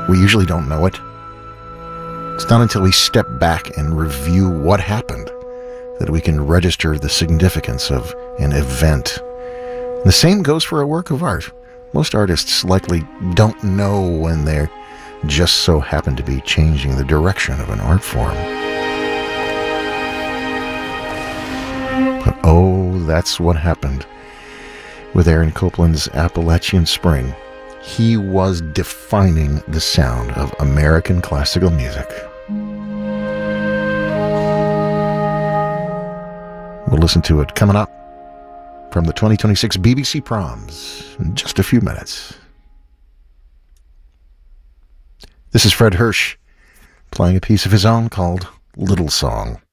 we usually don't know it. It's not until we step back and review what happened that we can register the significance of an event. And the same goes for a work of art. Most artists likely don't know when they're just so happen to be changing the direction of an art form. But oh, that's what happened with Aaron Copland's Appalachian Spring. He was defining the sound of American classical music. We'll listen to it coming up from the 2026 BBC Proms in just a few minutes. This is Fred Hersch playing a piece of his own called Little Song.